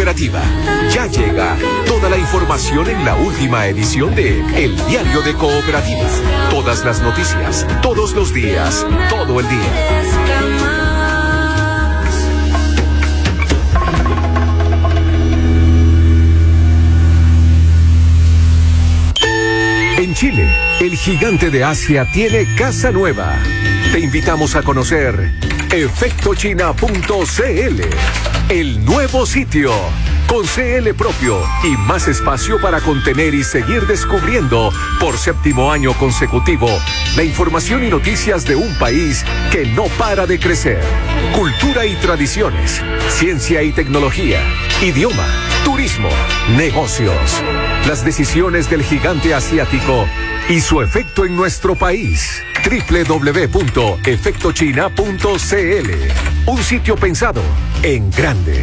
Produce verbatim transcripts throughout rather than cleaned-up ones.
Cooperativa. Ya llega toda la información en la última edición de El Diario de Cooperativa. Todas las noticias, todos los días, todo el día. En Chile, el gigante de Asia tiene casa nueva. Te invitamos a conocer efecto china punto c l, el nuevo sitio, con C L propio y más espacio para contener y seguir descubriendo por séptimo año consecutivo la información y noticias de un país que no para de crecer. Cultura y tradiciones, ciencia y tecnología, idioma, turismo, negocios. Las decisiones del gigante asiático y su efecto en nuestro país. doble u doble u doble u punto efecto china punto c l. Un sitio pensado en grande.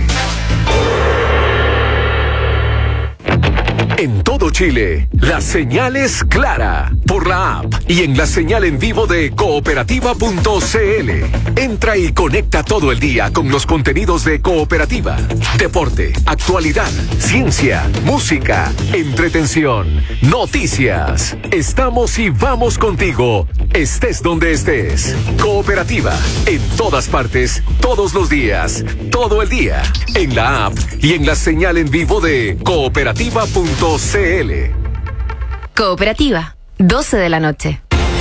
En todo Chile, la señal es clara por la app y en la señal en vivo de cooperativa punto c l. Entra y conecta todo el día con los contenidos de Cooperativa. Deporte, actualidad, ciencia, música, entretención, noticias. Estamos y vamos contigo, estés donde estés. Cooperativa, en todas partes, todos los días, todo el día. En la app y en la señal en vivo de cooperativa punto c l. Cooperativa, doce de la noche.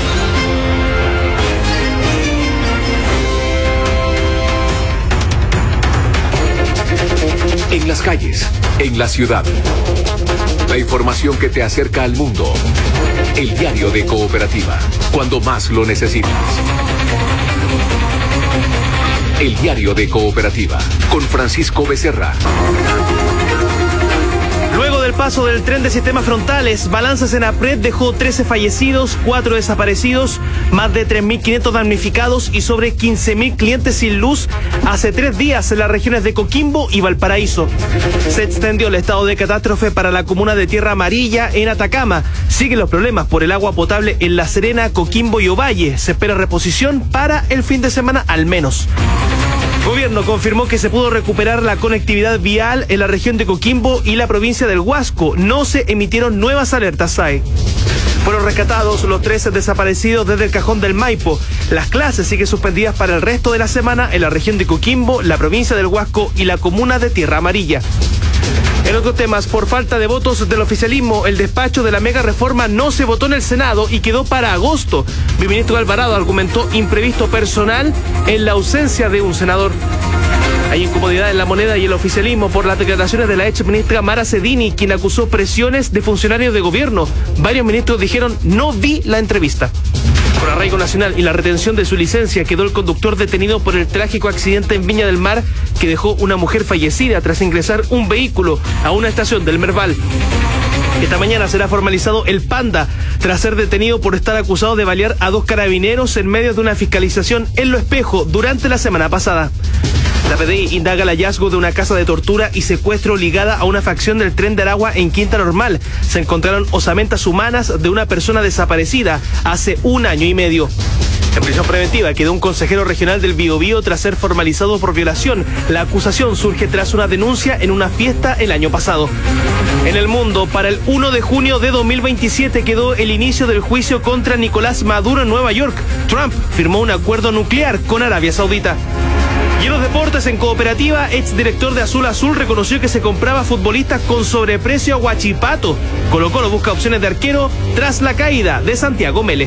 En las calles, en la ciudad. La información que te acerca al mundo. El diario de Cooperativa, cuando más lo necesitas. El diario de Cooperativa, con Francisco Becerra. Luego del paso del tren de sistemas frontales, Balanzas en APRED dejó trece fallecidos, cuatro desaparecidos, más de tres mil quinientos damnificados y sobre quince mil clientes sin luz hace tres días en las regiones de Coquimbo y Valparaíso. Se extendió el estado de catástrofe para la comuna de Tierra Amarilla en Atacama. Siguen los problemas por el agua potable en La Serena, Coquimbo y Ovalle. Se espera reposición para el fin de semana al menos. Gobierno confirmó que se pudo recuperar la conectividad vial en la región de Coquimbo y la provincia del Huasco. No se emitieron nuevas alertas S A E. Fueron rescatados los trece desaparecidos desde el Cajón del Maipo. Las clases siguen suspendidas para el resto de la semana en la región de Coquimbo, la provincia del Huasco y la comuna de Tierra Amarilla. En otros temas, por falta de votos del oficialismo, el despacho de la mega reforma no se votó en el Senado y quedó para agosto. El ministro Alvarado argumentó imprevisto personal en la ausencia de un senador. Hay incomodidad en La Moneda y el oficialismo por las declaraciones de la ex ministra Mara Cedini, quien acusó presiones de funcionarios de gobierno. Varios ministros dijeron, no vi la entrevista. Por arraigo nacional y la retención de su licencia, quedó el conductor detenido por el trágico accidente en Viña del Mar que dejó una mujer fallecida tras ingresar un vehículo a una estación del Merval. Esta mañana será formalizado el Panda tras ser detenido por estar acusado de balear a dos carabineros en medio de una fiscalización en Lo Espejo durante la semana pasada. La P D I indaga el hallazgo de una casa de tortura y secuestro ligada a una facción del Tren de Aragua en Quinta Normal. Se encontraron osamentas humanas de una persona desaparecida hace un año y medio. En prisión preventiva quedó un consejero regional del Biobío tras ser formalizado por violación. La acusación surge tras una denuncia en una fiesta el año pasado. En el mundo, para el primero de junio de dos mil veintisiete quedó el inicio del juicio contra Nicolás Maduro en Nueva York. Trump firmó un acuerdo nuclear con Arabia Saudita. Y en los deportes, en Cooperativa, exdirector de Azul Azul reconoció que se compraba futbolistas con sobreprecio a Huachipato. Colo-Colo busca opciones de arquero tras la caída de Santiago Mele.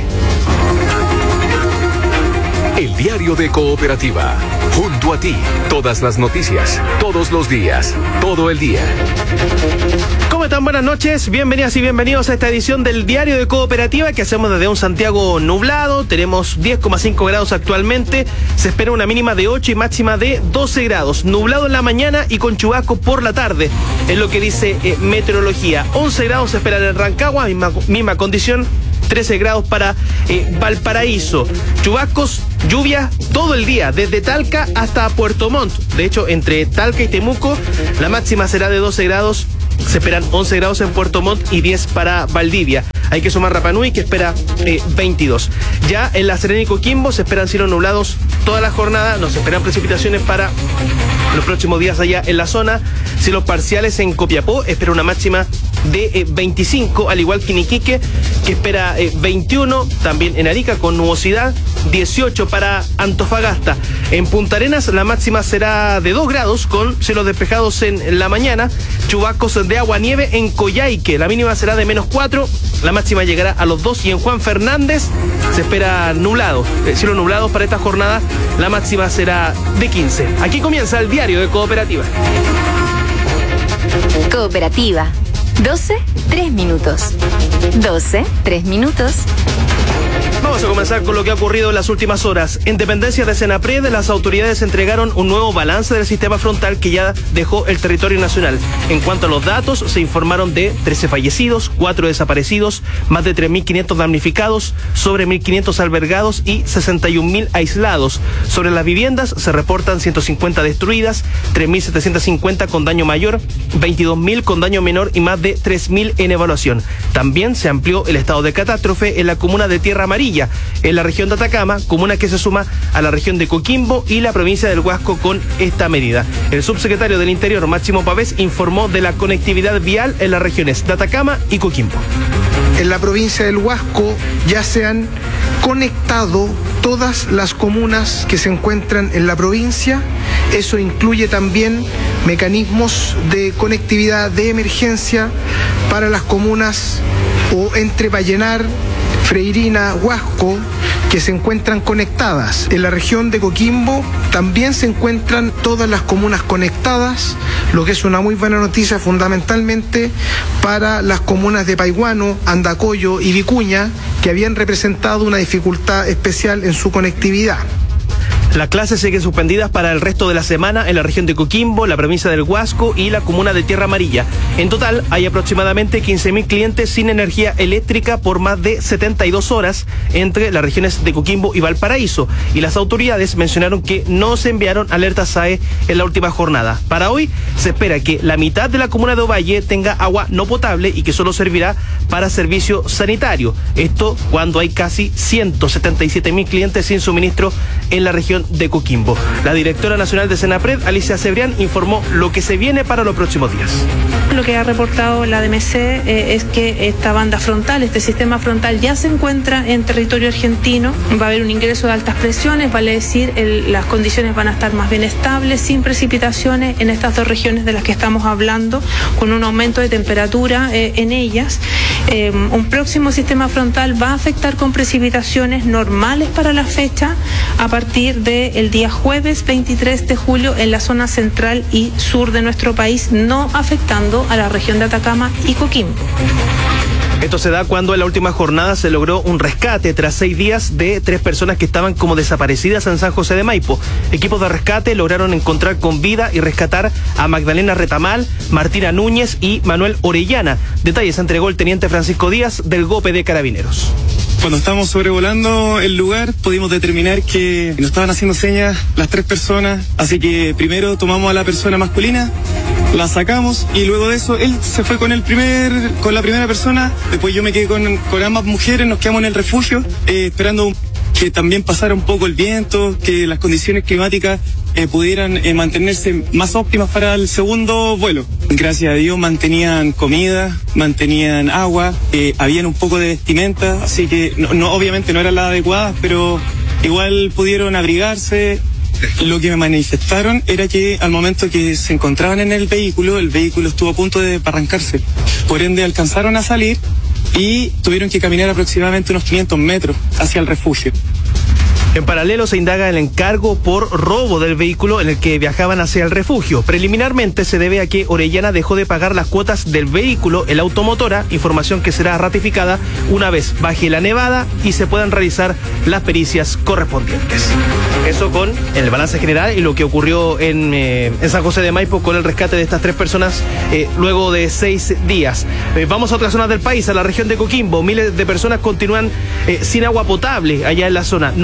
El diario de Cooperativa, junto a ti, todas las noticias, todos los días, todo el día. ¿Cómo están? Buenas noches, bienvenidas y bienvenidos a esta edición del diario de Cooperativa que hacemos desde un Santiago nublado. Tenemos diez coma cinco grados actualmente, se espera una mínima de ocho y máxima de doce grados. Nublado en la mañana y con chubasco por la tarde, es lo que dice eh, meteorología. once grados se esperan en Rancagua, misma, misma condición. trece grados para eh, Valparaíso. Chubascos, lluvia todo el día, desde Talca hasta Puerto Montt. De hecho, entre Talca y Temuco, la máxima será de doce grados se esperan once grados en Puerto Montt y diez para Valdivia. Hay que sumar Rapa Nui, que espera eh, veintidós. Ya en La Serena y Coquimbo se esperan cielos nublados toda la jornada. Nos esperan precipitaciones para los próximos días allá en la zona. Cielos parciales en Copiapó, espera una máxima de eh, veinticinco, al igual que en Iquique, que espera eh, veintiuno. También en Arica con nubosidad, dieciocho para Antofagasta. En Punta Arenas la máxima será de dos grados con cielos despejados en la mañana. Chubascos de agua nieve en Coyhaique, la mínima será de menos cuatro, la máxima llegará a los dos. Y en Juan Fernández se espera nublado, eh, cielos nublados para esta jornada, la máxima será de quince. Aquí comienza el diario de Cooperativa. Cooperativa. doce, tres minutos. doce, tres minutos. Vamos a comenzar con lo que ha ocurrido en las últimas horas. En dependencia de Senapred, las autoridades entregaron un nuevo balance del sistema frontal que ya dejó el territorio nacional. En cuanto a los datos, se informaron de trece fallecidos, cuatro desaparecidos, más de tres mil quinientos damnificados, sobre mil quinientos albergados y sesenta y un mil aislados. Sobre las viviendas se reportan ciento cincuenta destruidas, tres mil setecientos cincuenta con daño mayor, veintidós mil con daño menor y más de tres mil en evaluación. También se amplió el estado de catástrofe en la comuna de Tierra Amarilla, en la región de Atacama, comuna que se suma a la región de Coquimbo y la provincia del Huasco con esta medida. El subsecretario del Interior, Máximo Pavés, informó de la conectividad vial en las regiones de Atacama y Coquimbo. En la provincia del Huasco ya se han conectado todas las comunas que se encuentran en la provincia. Eso incluye también mecanismos de conectividad de emergencia para las comunas o entre Vallenar, Freirina, Huasco, que se encuentran conectadas. En la región de Coquimbo también se encuentran todas las comunas conectadas, lo que es una muy buena noticia fundamentalmente para las comunas de Paiguano, Andacollo y Vicuña, que habían representado una dificultad especial en su conectividad. Las clases siguen suspendidas para el resto de la semana en la región de Coquimbo, la provincia del Huasco y la comuna de Tierra Amarilla. En total, hay aproximadamente quince mil clientes sin energía eléctrica por más de setenta y dos horas entre las regiones de Coquimbo y Valparaíso. Y las autoridades mencionaron que no se enviaron alertas A E en la última jornada. Para hoy, se espera que la mitad de la comuna de Ovalle tenga agua no potable y que solo servirá para servicio sanitario. Esto cuando hay casi ciento setenta y siete mil clientes sin suministro en la región de Coquimbo. La directora nacional de Senapred, Alicia Cebrián, informó lo que se viene para los próximos días. Lo que ha reportado la D M C eh, es que esta banda frontal, este sistema frontal ya se encuentra en territorio argentino. Va a haber un ingreso de altas presiones, vale decir, el, las condiciones van a estar más bien estables, sin precipitaciones en estas dos regiones de las que estamos hablando, con un aumento de temperatura eh, en ellas. Eh, un próximo sistema frontal va a afectar con precipitaciones normales para la fecha a partir del día jueves veintitrés de julio en la zona central y sur de nuestro país, no afectando a la región de Atacama y Coquimbo. Esto se da cuando en la última jornada se logró un rescate tras seis días de tres personas que estaban como desaparecidas en San José de Maipo. Equipos de rescate lograron encontrar con vida y rescatar a Magdalena Retamal, Martina Núñez y Manuel Orellana. Detalles entregó el teniente Francisco Díaz del GOPE de Carabineros. Cuando estábamos sobrevolando el lugar pudimos determinar que nos estaban haciendo señas las tres personas, así que primero tomamos a la persona masculina, la sacamos y luego de eso él se fue con el primer, con la primera persona, después yo me quedé con, con ambas mujeres, nos quedamos en el refugio eh, esperando que también pasara un poco el viento, que las condiciones climáticas eh, pudieran eh, mantenerse más óptimas para el segundo vuelo. Gracias a Dios mantenían comida, mantenían agua, eh, habían un poco de vestimenta, así que no, no, obviamente no eran las adecuadas, pero igual pudieron abrigarse. Lo que me manifestaron era que al momento que se encontraban en el vehículo, el vehículo estuvo a punto de arrancarse. Por ende alcanzaron a salir y tuvieron que caminar aproximadamente unos quinientos metros hacia el refugio. En paralelo se indaga el encargo por robo del vehículo en el que viajaban hacia el refugio. Preliminarmente se debe a que Orellana dejó de pagar las cuotas del vehículo, el automotora, información que será ratificada una vez baje la nevada y se puedan realizar las pericias correspondientes. Eso con el balance general y lo que ocurrió en, eh, en San José de Maipo con el rescate de estas tres personas eh, luego de seis días. Eh, vamos a otras zonas del país, a la región de Coquimbo. Miles de personas continúan eh, sin agua potable allá en la zona. No hay fecha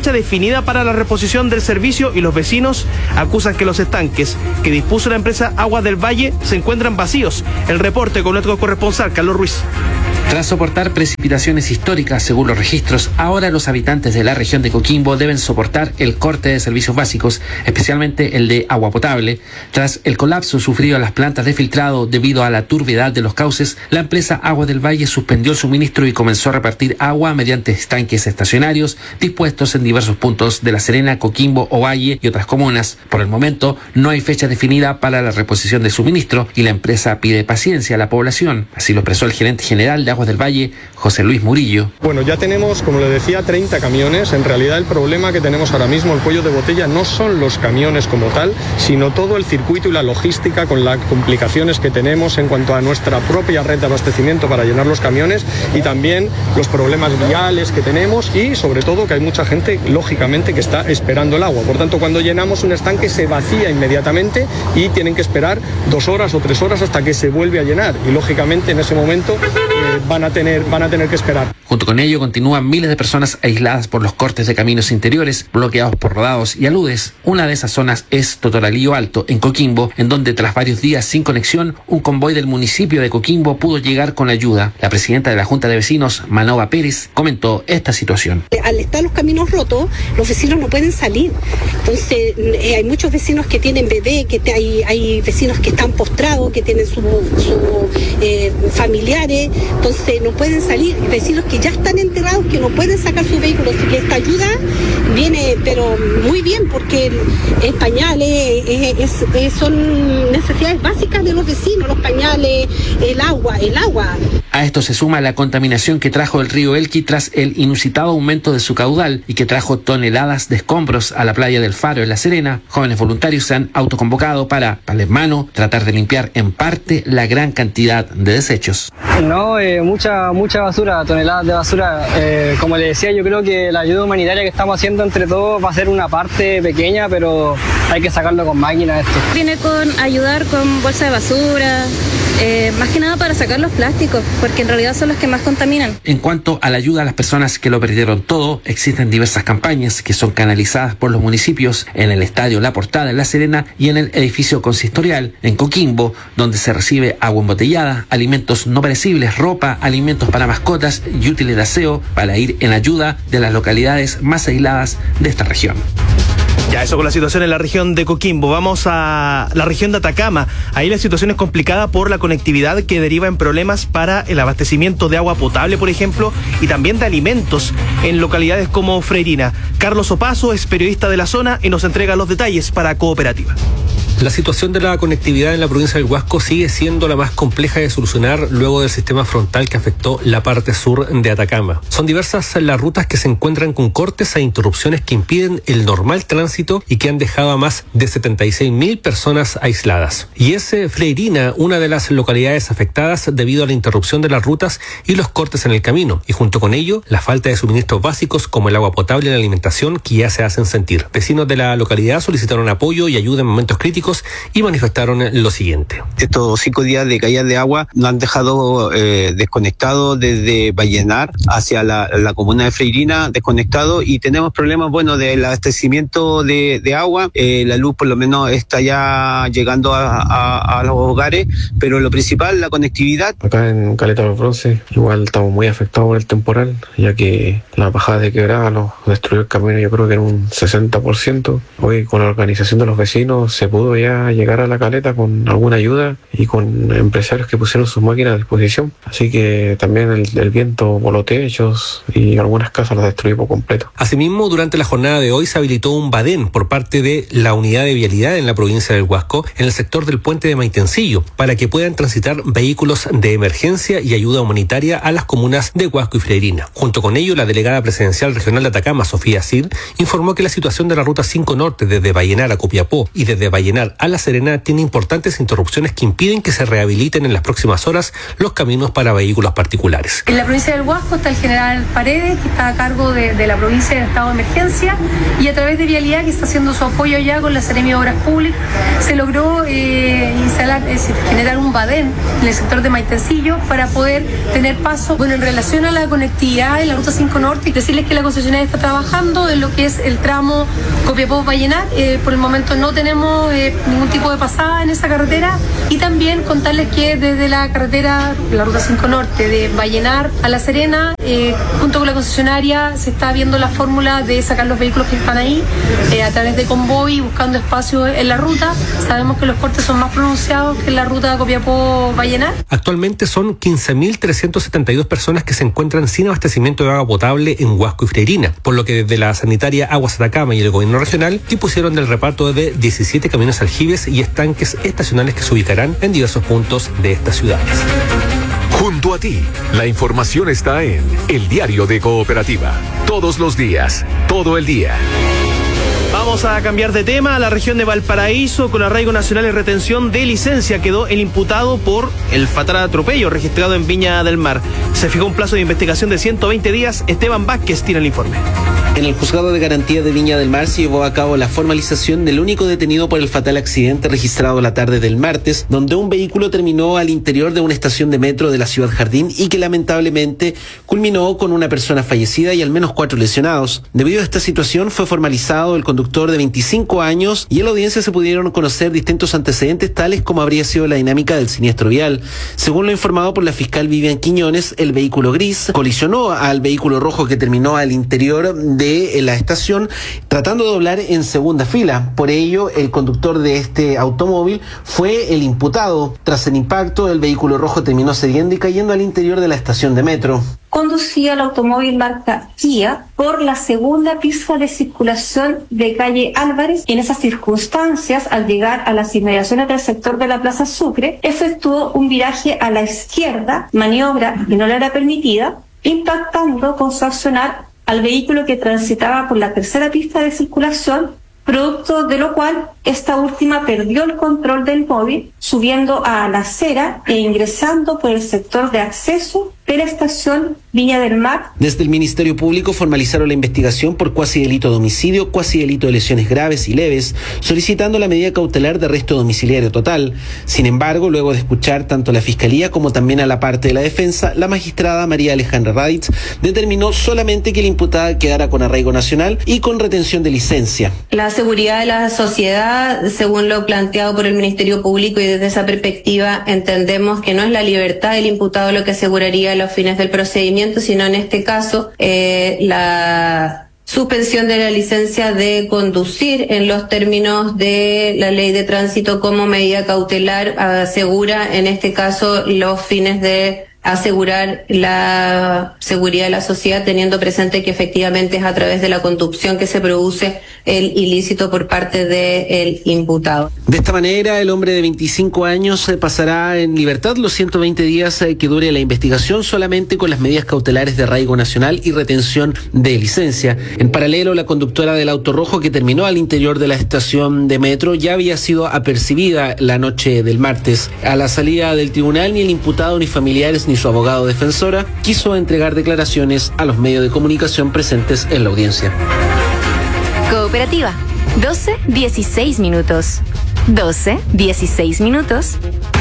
fecha definida para la reposición del servicio y los vecinos acusan que los estanques que dispuso la empresa Aguas del Valle se encuentran vacíos. El reporte con nuestro corresponsal, Carlos Ruiz. Tras soportar precipitaciones históricas según los registros, ahora los habitantes de la región de Coquimbo deben soportar el corte de servicios básicos, especialmente el de agua potable. Tras el colapso sufrido a las plantas de filtrado debido a la turbiedad de los cauces, la empresa Aguas del Valle suspendió el suministro y comenzó a repartir agua mediante estanques estacionarios dispuestos en diversos puntos de La Serena, Coquimbo, Ovalle y otras comunas. Por el momento, no hay fecha definida para la reposición del suministro y la empresa pide paciencia a la población. Así lo expresó el gerente general de Aguas del Valle, José Luis Murillo. Bueno, ya tenemos, como le decía, treinta camiones. En realidad el problema que tenemos ahora mismo, el cuello de botella, no son los camiones como tal, sino todo el circuito y la logística con las complicaciones que tenemos en cuanto a nuestra propia red de abastecimiento para llenar los camiones y también los problemas viales que tenemos y sobre todo que hay mucha gente, lógicamente, que está esperando el agua. Por tanto, cuando llenamos un estanque se vacía inmediatamente y tienen que esperar dos horas o tres horas hasta que se vuelve a llenar y lógicamente en ese momento eh, van a tener, van a tener que esperar. Junto con ello continúan miles de personas aisladas por los cortes de caminos interiores, bloqueados por rodados y aludes. Una de esas zonas es Totoralillo Alto, en Coquimbo, en donde tras varios días sin conexión, un convoy del municipio de Coquimbo pudo llegar con ayuda. La presidenta de la Junta de Vecinos, Manova Pérez, comentó esta situación. Al estar los caminos rotos, los vecinos no pueden salir. Entonces, eh, hay muchos vecinos que tienen bebé, que te, hay, hay vecinos que están postrados, que tienen sus su, eh, familiares, entonces no pueden salir. Vecinos que ya están enterrados, que no pueden sacar sus vehículos. Así que esta ayuda viene, pero muy bien, porque es pañales, es, es, es, son necesidades básicas de los vecinos, los pañales, el agua, el agua. A esto se suma la contaminación que trajo el río Elqui tras el inusitado aumento de su caudal y que trajo toneladas de escombros a la playa del Faro en La Serena. Jóvenes voluntarios se han autoconvocado para, para en mano, tratar de limpiar en parte la gran cantidad de desechos. No, eh, mucha mucha basura, toneladas de basura. Eh, como le decía, yo creo que la ayuda humanitaria que estamos haciendo entre todos va a ser una parte pequeña, pero hay que sacarlo con máquinas esto. Viene con ayudar con bolsa de basura, eh, más que nada para sacar los plásticos, porque en realidad son los que más contaminan. En cuanto a la ayuda a las personas que lo perdieron todo, existen diversas campañas que son canalizadas por los municipios en el Estadio La Portada en La Serena y en el edificio consistorial en Coquimbo, donde se recibe agua embotellada, alimentos no perecibles, ropa, alimentos para mascotas y útiles de aseo para ir en ayuda de las localidades más aisladas de esta región. Ya, eso con la situación en la región de Coquimbo. Vamos a la región de Atacama. Ahí la situación es complicada por la conectividad que deriva en problemas para el abastecimiento de agua potable, por ejemplo, y también de alimentos en localidades como Freirina. Carlos Opaso es periodista de la zona y nos entrega los detalles para Cooperativa. La situación de la conectividad en la provincia del Huasco sigue siendo la más compleja de solucionar luego del sistema frontal que afectó la parte sur de Atacama. Son diversas las rutas que se encuentran con cortes e interrupciones que impiden el normal tránsito y que han dejado a más de setenta y seis mil personas aisladas. Y es Freirina una de las localidades afectadas debido a la interrupción de las rutas y los cortes en el camino, y junto con ello la falta de suministros básicos como el agua potable y la alimentación que ya se hacen sentir. Vecinos de la localidad solicitaron apoyo y ayuda en momentos críticos y manifestaron lo siguiente. Estos cinco días de caída de agua nos han dejado eh, desconectados desde Vallenar hacia la, la comuna de Freirina, desconectados, y tenemos problemas, bueno, del abastecimiento de, de agua. Eh, la luz por lo menos está ya llegando a, a, a los hogares, pero lo principal, la conectividad. Acá en Caleta Los Bronces igual estamos muy afectados por el temporal, ya que la bajada de quebrada nos destruyó el camino, yo creo que en un sesenta por ciento. Hoy con la organización de los vecinos se pudo ya llegar a la caleta con alguna ayuda y con empresarios que pusieron sus máquinas a disposición. Así que también el, el viento voló techos y algunas casas las destruyó por completo. Asimismo, durante la jornada de hoy se habilitó un badén por parte de la unidad de vialidad en la provincia del Huasco en el sector del puente de Maitencillo para que puedan transitar vehículos de emergencia y ayuda humanitaria a las comunas de Huasco y Freirina. Junto con ello, la delegada presidencial regional de Atacama, Sofía Cid, informó que la situación de la ruta cinco Norte desde Vallenar a Copiapó y desde Vallenar Vallenar a La Serena tiene importantes interrupciones que impiden que se rehabiliten en las próximas horas los caminos para vehículos particulares. En la provincia del Huasco está el general Paredes, que está a cargo de, de la provincia en estado de emergencia, y a través de Vialidad, que está haciendo su apoyo ya con la Seremi de Obras Públicas, se logró eh, instalar, es decir, generar un badén en el sector de Maitencillo para poder tener paso. Bueno, en relación a la conectividad en la Ruta cinco Norte, decirles que la concesionaria está trabajando en lo que es el tramo Copiapó-Vallenar. Eh, por el momento no tenemos eh, ningún tipo de pasada en esa carretera, y también contarles que desde la carretera, la Ruta cinco Norte, de Vallenar a La Serena, eh, junto con la concesionaria se está viendo la fórmula de sacar los vehículos que están ahí eh, a través de convoy, buscando espacio en la ruta. Sabemos que los cortes son más pronunciados que en la ruta Copiapó-Vallenar. Actualmente son quince mil trescientas setenta y dos personas que se encuentran sin abastecimiento de agua potable en Huasco y Freirina, por lo que desde la sanitaria Aguas Atacama y el gobierno regional dispusieron del reparto de diecisiete camiones aljibes y estanques estacionales que se ubicarán en diversos puntos de estas ciudades. Junto a ti, la información está en El Diario de Cooperativa. Todos los días, todo el día. Vamos a cambiar de tema. La región de Valparaíso, con arraigo nacional y retención de licencia, quedó el imputado por el fatal atropello registrado en Viña del Mar. Se fijó un plazo de investigación de ciento veinte días. Esteban Vázquez tiene el informe. En el Juzgado de Garantía de Viña del Mar se llevó a cabo la formalización del único detenido por el fatal accidente registrado la tarde del martes, donde un vehículo terminó al interior de una estación de metro de la Ciudad Jardín y que lamentablemente culminó con una persona fallecida y al menos cuatro lesionados. Debido a esta situación fue formalizado el conductor de veinticinco años y en la audiencia se pudieron conocer distintos antecedentes, tales como habría sido la dinámica del siniestro vial. Según lo informado por la fiscal Vivian Quiñones, el vehículo gris colisionó al vehículo rojo que terminó al interior de la estación tratando de doblar en segunda fila. Por ello, el conductor de este automóvil fue el imputado. Tras el impacto, el vehículo rojo terminó cediendo y cayendo al interior de la estación de metro. Conducía el automóvil marca Kia por la segunda pista de circulación de calle Álvarez. En esas circunstancias, al llegar a las inmediaciones del sector de la Plaza Sucre, efectuó un viraje a la izquierda, maniobra que no le era permitida, impactando con su accionar al vehículo que transitaba por la tercera pista de circulación, producto de lo cual esta última perdió el control del móvil, subiendo a la acera e ingresando por el sector de acceso de la estación Viña del Mar. Desde el Ministerio Público formalizaron la investigación por cuasi delito de homicidio, cuasi delito de lesiones graves y leves, solicitando la medida cautelar de arresto domiciliario total. Sin embargo, luego de escuchar tanto a la Fiscalía como también a la parte de la defensa, la magistrada María Alejandra Raditz determinó solamente que la imputada quedara con arraigo nacional y con retención de licencia. La seguridad de la sociedad, según lo planteado por el Ministerio Público, y desde esa perspectiva entendemos que no es la libertad del imputado lo que aseguraría los fines del procedimiento, sino en este caso eh, la suspensión de la licencia de conducir en los términos de la ley de tránsito como medida cautelar asegura en este caso los fines de asegurar la seguridad de la sociedad, teniendo presente que efectivamente es a través de la conducción que se produce el ilícito por parte del imputado. De esta manera, el hombre de veinticinco años eh, pasará en libertad los ciento veinte días eh, que dure la investigación, solamente con las medidas cautelares de arraigo nacional y retención de licencia. En paralelo, la conductora del auto rojo que terminó al interior de la estación de metro ya había sido apercibida la noche del martes. A la salida del tribunal, ni el imputado ni familiares ni su abogado defensora quiso entregar declaraciones a los medios de comunicación presentes en la audiencia. Cooperativa, doce dieciséis minutos. doce dieciséis minutos.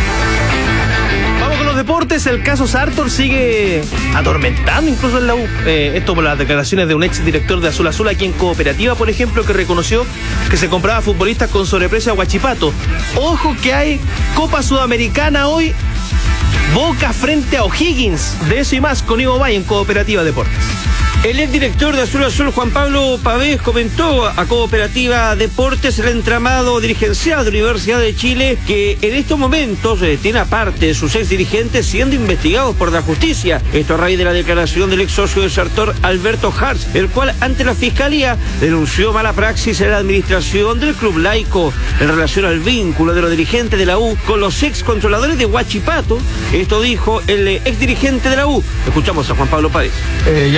Vamos con los deportes. El caso Sartor sigue atormentando incluso en la U. Eh, esto por las declaraciones de un ex director de Azul Azul aquí en Cooperativa, por ejemplo, que reconoció que se compraba futbolistas con sobreprecio a Huachipato. Ojo que hay Copa Sudamericana hoy. Boca frente a O'Higgins. De eso y más con Ivo Valle en Cooperativa Deportes. El exdirector de Azul Azul, Juan Pablo Pavés, comentó a Cooperativa Deportes el entramado dirigencial de la Universidad de Chile que en estos momentos eh, tiene aparte de sus ex dirigentes siendo investigados por la justicia. Esto a raíz de la declaración del ex socio de Sartor, Alberto Hartz, el cual ante la Fiscalía denunció mala praxis en la administración del club laico en relación al vínculo de los dirigentes de la U con los ex controladores de Huachipato. Esto dijo el ex dirigente de la U. Escuchamos a Juan Pablo Pavés. Eh, ya no estamos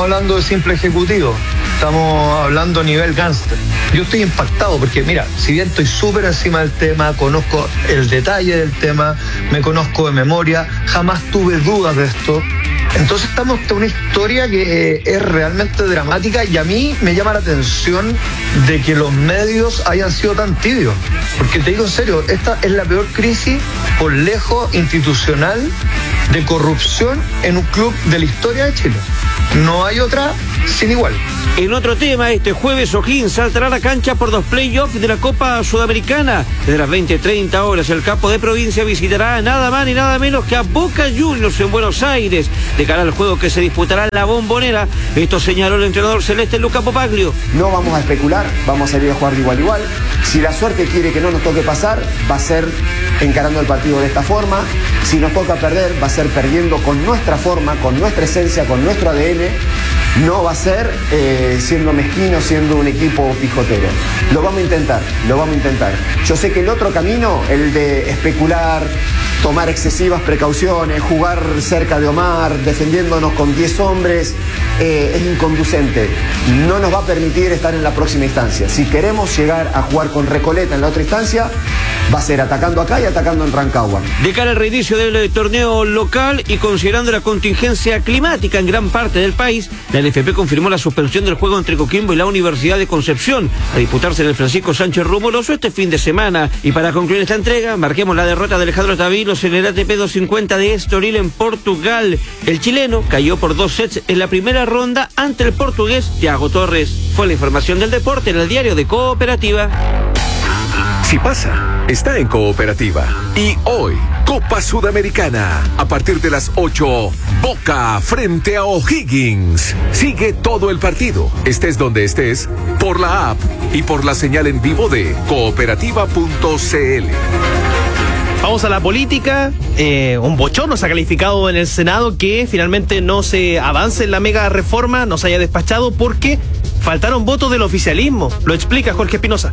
hablando de simple ejecutivo, estamos hablando a nivel gángster. Yo estoy impactado porque, mira, si bien estoy súper encima del tema, conozco el detalle del tema, me conozco de memoria, jamás tuve dudas de esto. Entonces estamos ante una historia que es realmente dramática y a mí me llama la atención de que los medios hayan sido tan tibios. Porque te digo en serio, esta es la peor crisis por lejos institucional de corrupción en un club de la historia de Chile. No hay otra sin igual. En otro tema, este jueves O'Higgins saltará a la cancha por dos playoffs de la Copa Sudamericana. Desde las veinte treinta horas, el campo de provincia visitará nada más ni nada menos que a Boca Juniors en Buenos Aires, de cara al juego que se disputará en la Bombonera. Esto señaló el entrenador celeste Luca Popaglio. No vamos a especular, vamos a salir a jugar de igual a igual. Si la suerte quiere que no nos toque pasar, va a ser encarando el partido de esta forma. Si nos toca perder, va a ser perdiendo con nuestra forma, con nuestra esencia, con nuestro A D N. No va a ser eh, siendo mezquino, siendo un equipo pijotero. Lo vamos a intentar, lo vamos a intentar. Yo sé que el otro camino, el de especular, tomar excesivas precauciones, jugar cerca de Omar, defendiéndonos con diez hombres, eh, es inconducente. No nos va a permitir estar en la próxima instancia. Si queremos llegar a jugar con Recoleta en la otra instancia, va a ser atacando acá y atacando en Rancagua. De cara al reinicio del eh, torneo local y considerando la contingencia climática en gran parte del país, la N F P confirmó la suspensión del juego entre Coquimbo y la Universidad de Concepción, a disputarse en el Francisco Sánchez Rumoroso este fin de semana. Y para concluir esta entrega, marquemos la derrota de Alejandro Tavilos en el A T P doscientos cincuenta de Estoril en Portugal. El chileno cayó por dos sets en la primera ronda ante el portugués Thiago Torres. Fue la información del deporte en el diario de Cooperativa. Si pasa, está en Cooperativa. Y hoy, Copa Sudamericana. A partir de las ocho, Boca frente a O'Higgins. Sigue todo el partido, estés donde estés, por la app y por la señal en vivo de cooperativa punto c l. Vamos a la política. Eh, un bochorno se ha calificado en el Senado que finalmente no se avance en la mega reforma, no se haya despachado porque faltaron votos del oficialismo. Lo explica Jorge Espinosa.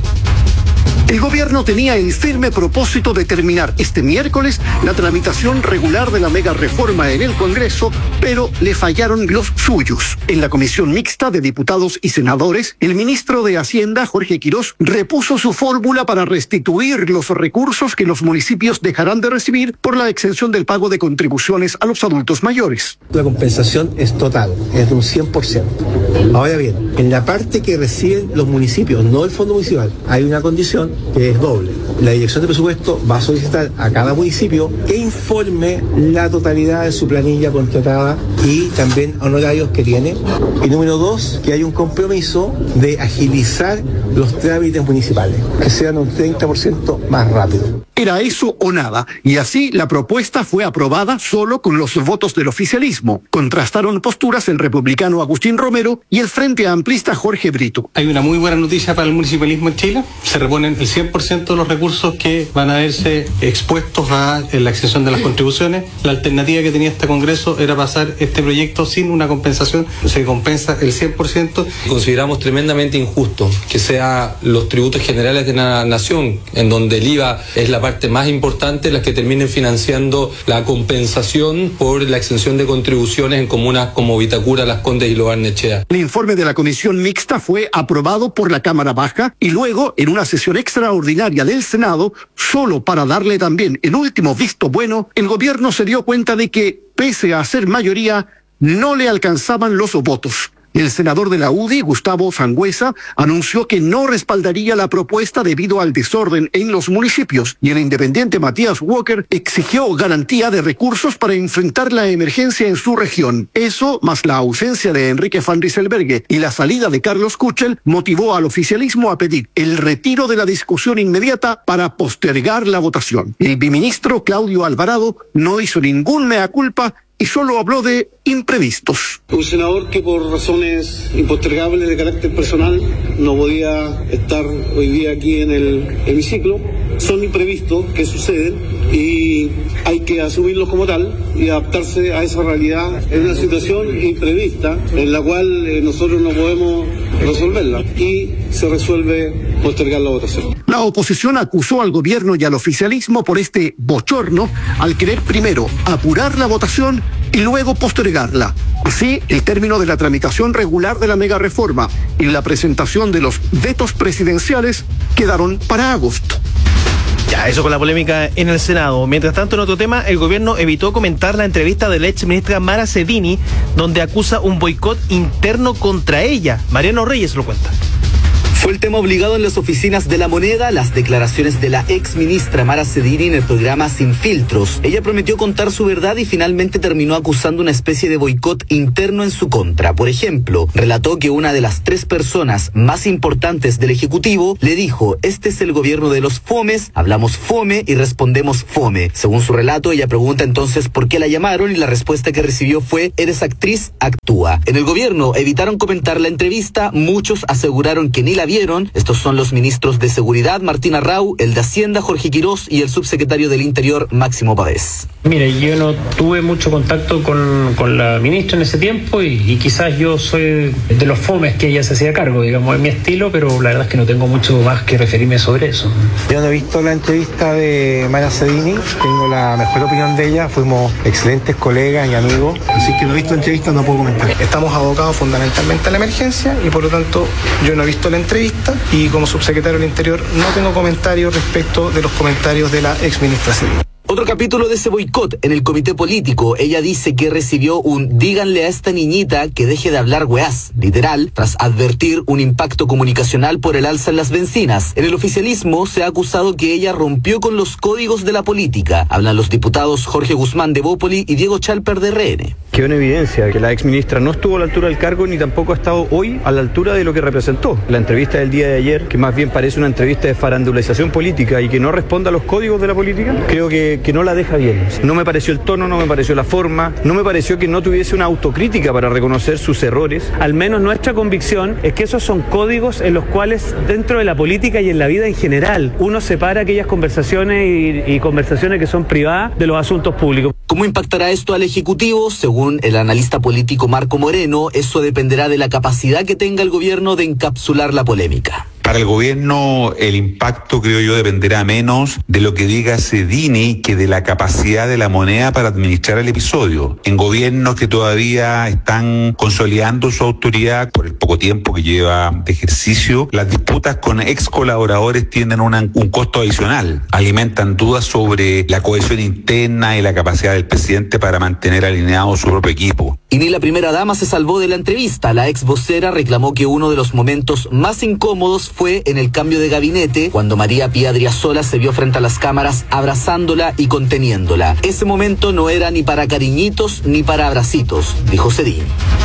El gobierno tenía el firme propósito de terminar este miércoles la tramitación regular de la mega reforma en el Congreso, pero le fallaron los suyos. En la comisión mixta de diputados y senadores, el ministro de Hacienda, Jorge Quirós, repuso su fórmula para restituir los recursos que los municipios dejarán de recibir por la exención del pago de contribuciones a los adultos mayores. La compensación es total, es de un cien por ciento. Ahora bien, en la parte que reciben los municipios, no el fondo municipal, hay una condición que es doble. La Dirección de Presupuesto va a solicitar a cada municipio que informe la totalidad de su planilla contratada y también honorarios que tiene. Y número dos, que hay un compromiso de agilizar los trámites municipales, que sean un treinta por ciento más rápido. Era eso o nada, y así la propuesta fue aprobada solo con los votos del oficialismo. Contrastaron posturas el republicano Agustín Romero y el Frente Amplista Jorge Brito. Hay una muy buena noticia para el municipalismo en Chile. Se reponen el cien por ciento de los recursos que van a verse expuestos a la exención de las contribuciones. La alternativa que tenía este Congreso era pasar este proyecto sin una compensación. Se compensa el cien por ciento. Consideramos tremendamente injusto que sea los tributos generales de la nación, en donde el I V A es la parte más importante, las que terminen financiando la compensación por la exención de contribuciones en comunas como Vitacura, Las Condes y Lo Barnechea. El informe de la comisión mixta fue aprobado por la Cámara Baja y luego, en una sesión extraordinaria del Senado, solo para darle también el último visto bueno, el gobierno se dio cuenta de que, pese a ser mayoría, no le alcanzaban los votos. El senador de la U D I, Gustavo Sangüesa, anunció que no respaldaría la propuesta debido al desorden en los municipios, y el independiente Matías Walker exigió garantía de recursos para enfrentar la emergencia en su región. Eso, más la ausencia de Enrique Van Rysselberghe y la salida de Carlos Kuchel, motivó al oficialismo a pedir el retiro de la discusión inmediata para postergar la votación. El biministro Claudio Alvarado no hizo ningún mea culpa y solo habló de imprevistos. Un senador que por razones impostergables de carácter personal no podía estar hoy día aquí en el hemiciclo. Son imprevistos que suceden y hay que asumirlos como tal y adaptarse a esa realidad en una situación imprevista en la cual eh, nosotros no podemos resolverla y se resuelve postergar la votación. La oposición acusó al gobierno y al oficialismo por este bochorno al querer primero apurar la votación y luego postergarla. Así, el término de la tramitación regular de la mega reforma y la presentación de los vetos presidenciales quedaron para agosto. Ya, eso con la polémica en el Senado. Mientras tanto, en otro tema, el gobierno evitó comentar la entrevista de la ex ministra Mara Cedini, donde acusa un boicot interno contra ella. Mariano Reyes lo cuenta. Fue el tema obligado en las oficinas de La Moneda, las declaraciones de la ex ministra Mara Cedini en el programa Sin Filtros. Ella prometió contar su verdad y finalmente terminó acusando una especie de boicot interno en su contra. Por ejemplo, relató que una de las tres personas más importantes del Ejecutivo le dijo: este es el gobierno de los fomes, hablamos fome y respondemos fome. Según su relato, ella pregunta entonces por qué la llamaron y la respuesta que recibió fue: eres actriz, actúa. En el gobierno evitaron comentar la entrevista, muchos aseguraron que ni la vieron. Estos son los ministros de Seguridad, Martín Arrau, el de Hacienda, Jorge Quirós, y el subsecretario del Interior, Máximo Pavés. Mire, yo no tuve mucho contacto con, con la ministra en ese tiempo y, y quizás yo soy de los fomes que ella se hacía cargo, digamos, es mi estilo, pero la verdad es que no tengo mucho más que referirme sobre eso. Yo no he visto la entrevista de Mara Cedini, tengo la mejor opinión de ella, fuimos excelentes colegas y amigos, así que no he visto la entrevista, no puedo comentar. Estamos abocados fundamentalmente a la emergencia y por lo tanto yo no he visto la entrevista y como subsecretario del Interior no tengo comentarios respecto de los comentarios de la exministra Cedini. Otro capítulo de ese boicot en el comité político. Ella dice que recibió un díganle a esta niñita que deje de hablar weás, literal, tras advertir un impacto comunicacional por el alza en las bencinas. En el oficialismo se ha acusado que ella rompió con los códigos de la política. Hablan los diputados Jorge Guzmán de Bópoli y Diego Chalper de R N. Quedó en evidencia que la exministra no estuvo a la altura del cargo ni tampoco ha estado hoy a la altura de lo que representó. La entrevista del día de ayer, que más bien parece una entrevista de farandulización política y que no responde a los códigos de la política, creo que, que no la deja bien. No me pareció el tono, no me pareció la forma, no me pareció que no tuviese una autocrítica para reconocer sus errores. Al menos nuestra convicción es que esos son códigos en los cuales dentro de la política y en la vida en general uno separa aquellas conversaciones y, y conversaciones que son privadas de los asuntos públicos. ¿Cómo impactará esto al Ejecutivo? Según el analista político Marco Moreno, eso dependerá de la capacidad que tenga el gobierno de encapsular la polémica. Para el gobierno el impacto, creo yo, dependerá menos de lo que diga Cedini que de la capacidad de La Moneda para administrar el episodio. En gobiernos que todavía están consolidando su autoridad por el poco tiempo que lleva de ejercicio, las disputas con ex colaboradores tienen una, un costo adicional. Alimentan dudas sobre la cohesión interna y la capacidad del presidente para mantener alineado su propio equipo. Y ni la primera dama se salvó de la entrevista. La ex vocera reclamó que uno de los momentos más incómodos fue en el cambio de gabinete, cuando María Pía Adriasola se vio frente a las cámaras abrazándola y conteniéndola. Ese momento no era ni para cariñitos ni para abracitos, dijo Cedini.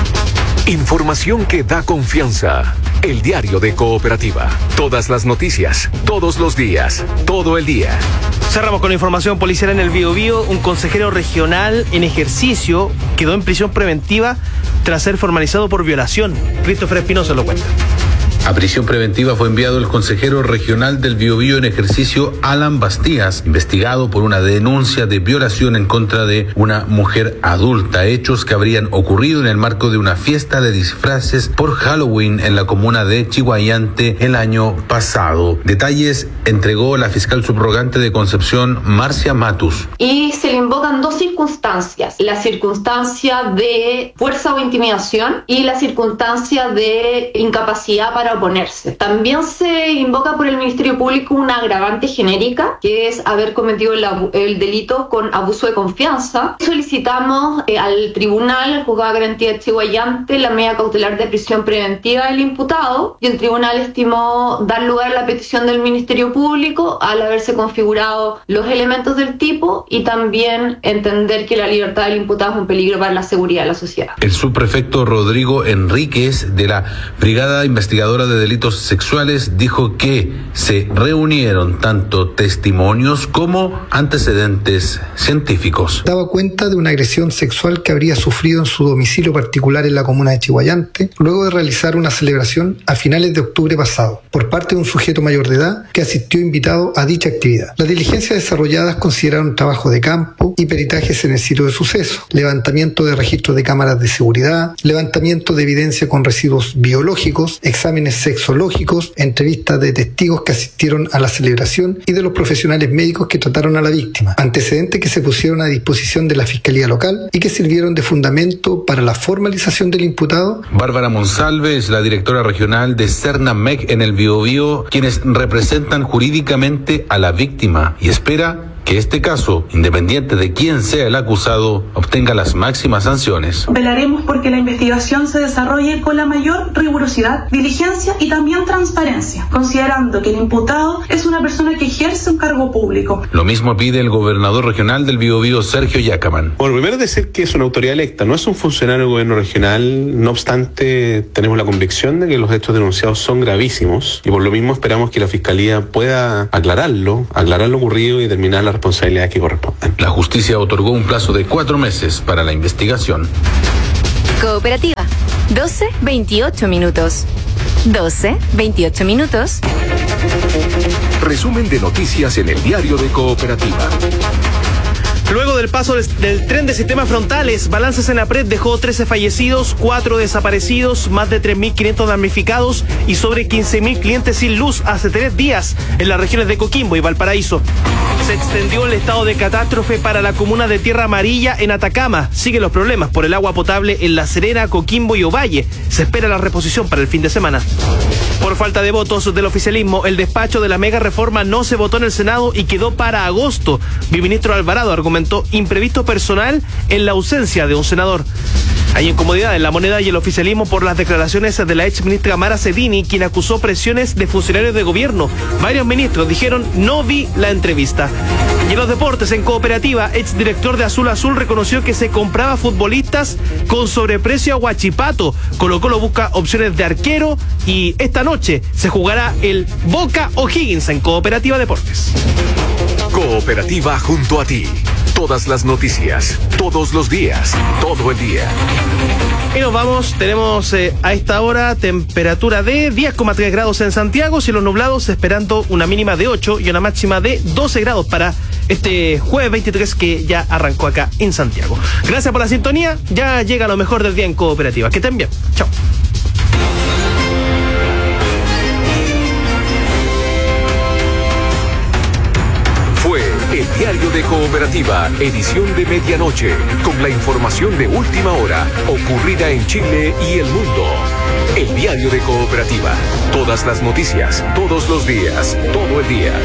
Información que da confianza. El diario de Cooperativa. Todas las noticias, todos los días, todo el día. Cerramos con información policial en el Biobío. Un consejero regional en ejercicio quedó en prisión preventiva tras ser formalizado por violación. Christopher Espinosa lo cuenta. A prisión preventiva fue enviado el consejero regional del Biobío en ejercicio, Alan Bastías, investigado por una denuncia de violación en contra de una mujer adulta, hechos que habrían ocurrido en el marco de una fiesta de disfraces por Halloween en la comuna de Chiguayante el año pasado. Detalles entregó la fiscal subrogante de Concepción, Marcia Matus. Y se le invocan dos circunstancias, la circunstancia de fuerza o intimidación y la circunstancia de incapacidad para oponerse. También se invoca por el Ministerio Público una agravante genérica, que es haber cometido el, el delito con abuso de confianza. Solicitamos eh, al tribunal, al juzgado de garantía de Chiguayante, la medida cautelar de prisión preventiva del imputado, y el tribunal estimó dar lugar a la petición del Ministerio Público al haberse configurado los elementos del tipo y también entender que la libertad del imputado es un peligro para la seguridad de la sociedad. El subprefecto Rodrigo Enríquez, de la Brigada Investigadora de Delitos Sexuales, dijo que se reunieron tanto testimonios como antecedentes científicos. Daba cuenta de una agresión sexual que habría sufrido en su domicilio particular en la comuna de Chiguayante, luego de realizar una celebración a finales de octubre pasado, por parte de un sujeto mayor de edad que asistió invitado a dicha actividad. Las diligencias desarrolladas consideraron trabajo de campo y peritajes en el sitio de suceso, levantamiento de registros de cámaras de seguridad, levantamiento de evidencia con residuos biológicos, exámenes sexológicos, entrevistas de testigos que asistieron a la celebración y de los profesionales médicos que trataron a la víctima, antecedentes que se pusieron a disposición de la Fiscalía Local y que sirvieron de fundamento para la formalización del imputado. Bárbara Monsalve es la directora regional de Cernamec en el Biobío, quienes representan jurídicamente a la víctima y espera que este caso, independiente de quién sea el acusado, obtenga las máximas sanciones. Velaremos porque la investigación se desarrolle con la mayor rigurosidad, diligencia y también transparencia, considerando que el imputado es una persona que ejerce un cargo público. Lo mismo pide el gobernador regional del Biobío, Sergio Yacaman. Bueno, primero decir que es una autoridad electa, no es un funcionario del gobierno regional. No obstante, tenemos la convicción de que los hechos denunciados son gravísimos y por lo mismo esperamos que la Fiscalía pueda aclararlo, aclarar lo ocurrido y determinar las responsabilidades que corresponden. La justicia otorgó un plazo de cuatro meses para la investigación. Cooperativa, doce veintiocho minutos. doce veintiocho minutos. Resumen de noticias en el diario de Cooperativa. Luego del paso del tren de sistemas frontales, Balance Senapred dejó trece fallecidos, cuatro desaparecidos, más de tres mil quinientos damnificados y sobre quince mil clientes sin luz hace tres días en las regiones de Coquimbo y Valparaíso. Se extendió el estado de catástrofe para la comuna de Tierra Amarilla en Atacama. Siguen los problemas por el agua potable en La Serena, Coquimbo y Ovalle. Se espera la reposición para el fin de semana. Por falta de votos del oficialismo, el despacho de la mega reforma no se votó en el Senado y quedó para agosto. Mi ministro Alvarado argumentó imprevisto personal en la ausencia de un senador. Hay incomodidad en La Moneda y el oficialismo por las declaraciones de la ex ministra Mara Cedini, quien acusó presiones de funcionarios de gobierno. Varios ministros dijeron: no vi la entrevista. Y en los deportes, en Cooperativa, ex director de Azul Azul reconoció que se compraba futbolistas con sobreprecio a Huachipato. Colo Colo busca opciones de arquero y esta noche se jugará el Boca O'Higgins en Cooperativa Deportes. Cooperativa junto a ti. Todas las noticias, todos los días, todo el día. Y nos vamos, tenemos eh, a esta hora temperatura de diez coma tres grados en Santiago, cielos nublados, esperando una mínima de ocho y una máxima de doce grados para este jueves veintitrés que ya arrancó acá en Santiago. Gracias por la sintonía, ya llega lo mejor del día en Cooperativa. Que estén bien, chao. El diario de Cooperativa, edición de medianoche, con la información de última hora, ocurrida en Chile y el mundo. El diario de Cooperativa, todas las noticias, todos los días, todo el día.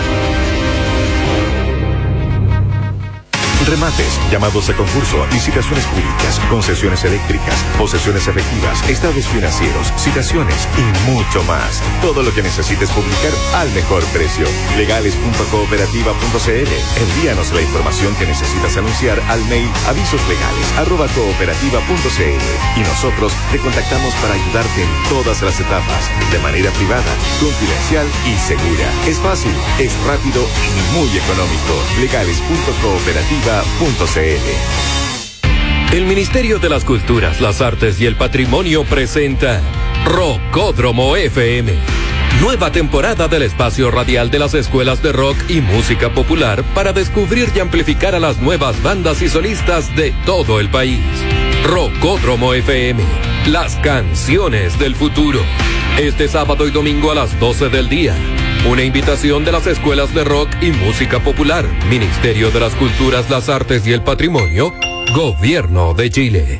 Remates, llamados a concurso, licitaciones públicas, concesiones eléctricas, posesiones efectivas, estados financieros, citaciones y mucho más. Todo lo que necesites publicar al mejor precio. legales punto cooperativa punto c l. Envíanos la información que necesitas anunciar al mail avisoslegales arroba cooperativa punto c l y nosotros te contactamos para ayudarte en todas las etapas, de manera privada, confidencial y segura. Es fácil, es rápido y muy económico. legales punto cooperativa punto c l. El Ministerio de las Culturas, las Artes y el Patrimonio presenta Rockódromo F M. Nueva temporada del espacio radial de las escuelas de rock y música popular para descubrir y amplificar a las nuevas bandas y solistas de todo el país. Rockódromo F M, las canciones del futuro. Este sábado y domingo a las doce del día. Una invitación de las escuelas de rock y música popular, Ministerio de las Culturas, las Artes y el Patrimonio, Gobierno de Chile.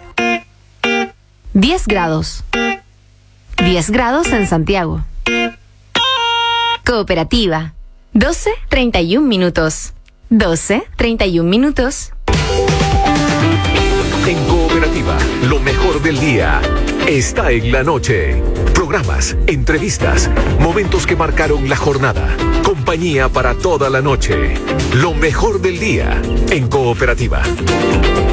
diez grados. diez grados en Santiago. Cooperativa, doce treinta y un minutos. doce treinta y un minutos. En Cooperativa, lo mejor del día está en la noche. Programas, entrevistas, momentos que marcaron la jornada. Compañía para toda la noche. Lo mejor del día en Cooperativa.